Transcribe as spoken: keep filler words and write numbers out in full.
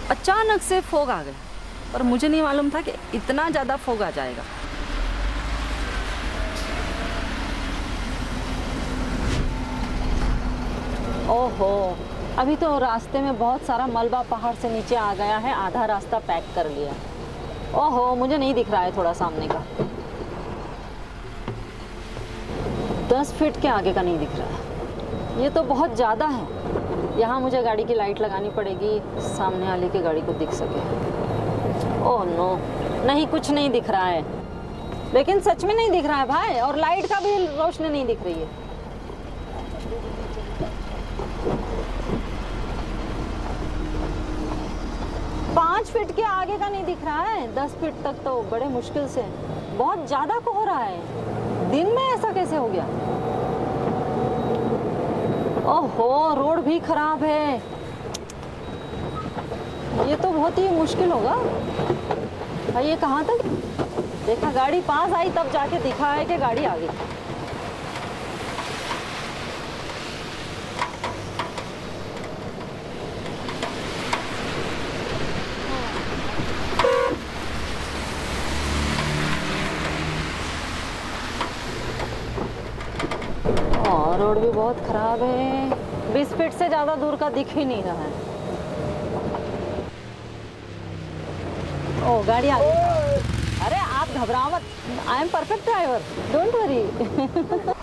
अचानक से फोग आ गया, पर मुझे नहीं मालूम था कि इतना ज़्यादा फोग आ जाएगा। ओहो, अभी तो रास्ते में बहुत सारा मलबा पहाड़ से नीचे आ गया है, आधा रास्ता पैक कर लिया। ओहो, मुझे नहीं दिख रहा है थोड़ा सामने का, दस फीट के आगे का नहीं दिख रहा है। ये तो बहुत ज़्यादा है। यहाँ मुझे गाड़ी की लाइट लगानी पड़ेगी, सामने वाले की गाड़ी को दिख सके। ओह नो, नहीं कुछ नहीं दिख रहा है, लेकिन सच में नहीं दिख रहा है भाई, और लाइट का भी रोशनी नहीं दिख रही है। पाँच फीट के आगे का नहीं दिख रहा है, दस फीट तक तो बड़े मुश्किल से। बहुत ज़्यादा कोहरा है, दिन में ऐसा कैसे हो गया? ओहो, रोड भी खराब है, ये तो बहुत ही मुश्किल होगा भाई। ये कहाँ तक देखा, गाड़ी पास आई तब जाके दिखा है कि गाड़ी आ गई। और रोड भी बहुत खराब है, बीस फीट से ज़्यादा दूर का दिख ही नहीं रहा है। ओ, गाड़ी आ गई। अरे आप घबराओ मत, I am perfect driver, don't worry.